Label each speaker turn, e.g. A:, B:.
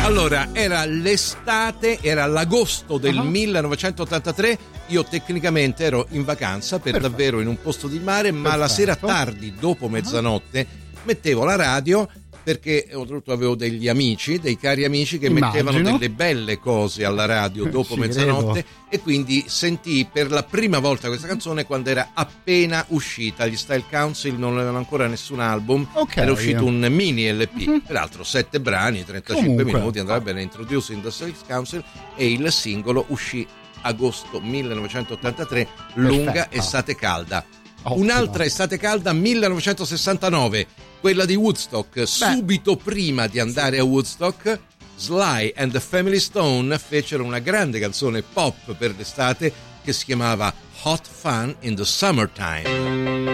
A: Allora, era l'estate, era l'agosto del 1983. Io tecnicamente ero in vacanza per davvero in un posto di mare, ma la sera tardi, dopo mezzanotte, mettevo la radio perché oltretutto avevo degli amici, dei cari amici che mettevano delle belle cose alla radio dopo mezzanotte e quindi sentii per la prima volta questa canzone quando era appena uscita. Gli Style Council non avevano ancora nessun album, era uscito un mini LP, peraltro 7 brani, 35 minuti, andava bene, Introducing the Style Council, e il singolo uscì agosto 1983, lunga estate calda. Un'altra estate calda, 1969, quella di Woodstock. Subito prima di andare a Woodstock, Sly and the Family Stone fecero una grande canzone pop per l'estate che si chiamava Hot Fun in the Summertime.